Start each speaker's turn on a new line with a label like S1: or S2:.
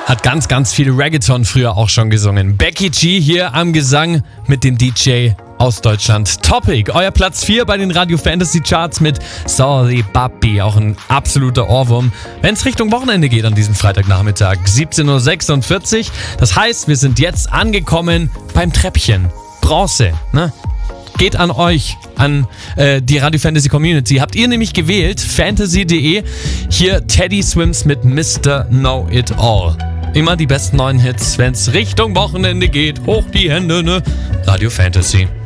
S1: Hat ganz, ganz viel Reggaeton früher auch schon gesungen. Becky G hier am Gesang mit dem DJ aus Deutschland. Topic, euer Platz 4 bei den Radio Fantasy Charts mit Sorry Papi. Auch ein absoluter Ohrwurm, wenn es Richtung Wochenende geht an diesem Freitagnachmittag. 17.46 Uhr. Das heißt, wir sind jetzt angekommen beim Treppchen. Bronze, ne? Geht an euch, an die Radio Fantasy Community. Habt ihr nämlich gewählt, fantasy.de. Hier Teddy Swims mit Mr. Know It All. Immer die besten neuen Hits, wenn es Richtung Wochenende geht. Hoch die Hände, ne? Radio Fantasy.